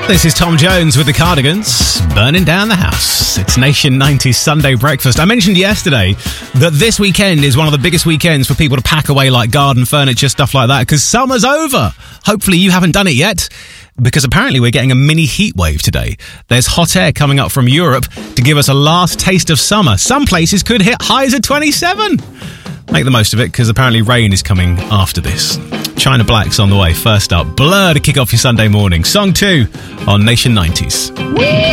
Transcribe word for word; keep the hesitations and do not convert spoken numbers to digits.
This is Tom Jones with the Cardigans, burning down the house. It's Nation nineties Sunday Breakfast. I mentioned yesterday that this weekend is one of the biggest weekends for people to pack away like garden furniture, stuff like that, because summer's over. Hopefully you haven't done it yet, because apparently we're getting a mini heat wave today. There's hot air coming up from Europe to give us a last taste of summer. Some places could hit highs of twenty-seven. Make the most of it, because apparently rain is coming after this. China Black's on the way. First up, Blur to kick off your Sunday morning. Song two on Nation nineties. Woo!